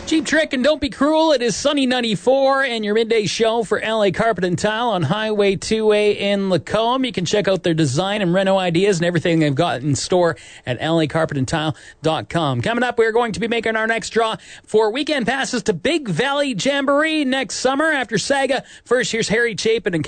Cheap Trick and Don't Be Cruel. It is Sunny 94 and your midday show for LA Carpet and Tile on Highway 2A in Lacombe. You can check out their design and reno ideas and everything they've got in store at lacarpetandtile.com. Coming up, we're going to be making our next draw for weekend passes to Big Valley Jamboree next summer after Saga. First, here's Harry Chapin and